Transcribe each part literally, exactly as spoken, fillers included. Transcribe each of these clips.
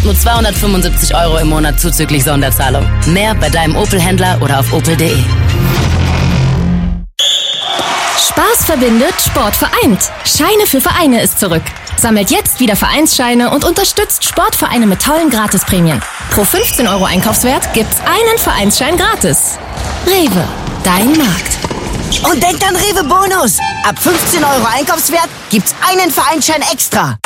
Nur zweihundertfünfundsiebzig Euro im Monat zuzüglich Sonderzahlung. Mehr bei deinem Opel-Händler oder auf opel punkt de. Spaß verbindet, Sport vereint. Scheine für Vereine ist zurück. Sammelt jetzt wieder Vereinsscheine und unterstützt Sportvereine mit tollen Gratisprämien. Pro fünfzehn Euro Einkaufswert gibt's einen Vereinsschein gratis. Rewe, dein Markt. Und denkt an Rewe Bonus. Ab fünfzehn Euro Einkaufswert gibt's einen Vereinsschein extra.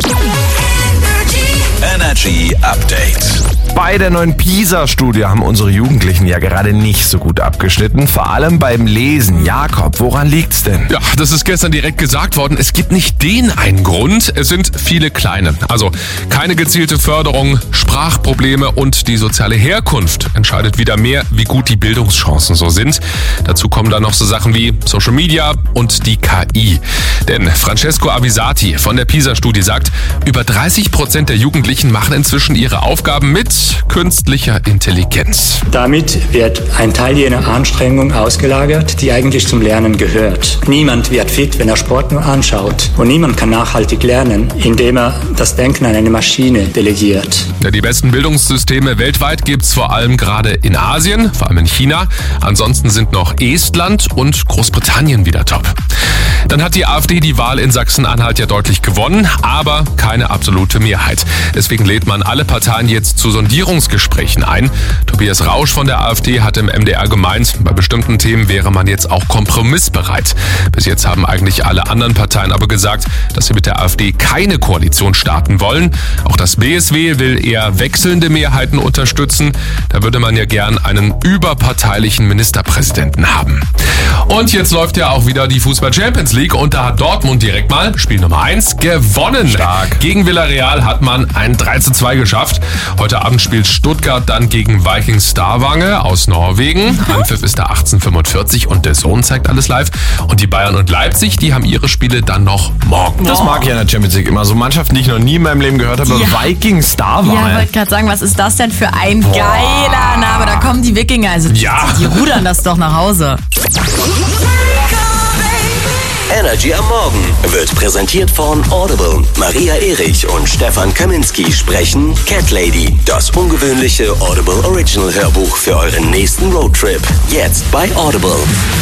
Energy Update. Bei der neuen PISA-Studie haben unsere Jugendlichen ja gerade nicht so gut abgeschnitten, vor allem beim Lesen. Jakob, woran liegt's denn? Ja, das ist gestern direkt gesagt worden. Es gibt nicht den einen Grund, es sind viele kleine. Also keine gezielte Förderung, Sprachprobleme und die soziale Herkunft entscheidet wieder mehr, wie gut die Bildungschancen so sind. Dazu kommen dann noch so Sachen wie Social Media und die K I. Denn Francesco Avisati von der PISA-Studie sagt, über dreißig Prozent der Jugendlichen machen inzwischen ihre Aufgaben mit künstlicher Intelligenz. Damit wird ein Teil jener Anstrengung ausgelagert, die eigentlich zum Lernen gehört. Niemand wird fit, wenn er Sport nur anschaut. Und niemand kann nachhaltig lernen, indem er das Denken an eine Maschine delegiert. Ja, die besten Bildungssysteme weltweit gibt's vor allem gerade in Asien, vor allem in China. Ansonsten sind noch Estland und Großbritannien wieder top. Dann hat die AfD die Wahl in Sachsen-Anhalt ja deutlich gewonnen, aber keine absolute Mehrheit. Deswegen lädt man alle Parteien jetzt zu Sondierungsgesprächen ein. Tobias Rausch von der AfD hat im M D R gemeint, bei bestimmten Themen wäre man jetzt auch kompromissbereit. Bis jetzt haben eigentlich alle anderen Parteien aber gesagt, dass sie mit der AfD keine Koalition starten wollen. Auch das B S W will eher wechselnde Mehrheiten unterstützen. Da würde man ja gern einen überparteilichen Ministerpräsidenten haben. Und jetzt läuft ja auch wieder die Fußball-Champions League und da hat Dortmund direkt mal Spiel Nummer eins gewonnen. Stark. Gegen Villarreal hat man ein drei zu zwei geschafft. Heute Abend spielt Stuttgart dann gegen Vikings Stavanger aus Norwegen. Anpfiff ist da achtzehn Uhr fünfundvierzig und der Sohn zeigt alles live. Und die Bayern und Leipzig, die haben ihre Spiele dann noch morgen. Das mag ich an der Champions League immer. So Mannschaften, die ich noch nie in meinem Leben gehört habe. Ja. Vikings Stavanger. Ja, ich wollte gerade sagen, was ist das denn für ein Boah. geiler Name? Da kommen die Wikinger, also die, Ja. die rudern das doch nach Hause. Energy am Morgen wird präsentiert von Audible. Maria Erich und Stefan Kaminski sprechen Cat Lady, das ungewöhnliche Audible Original Hörbuch für euren nächsten Roadtrip. Jetzt bei Audible.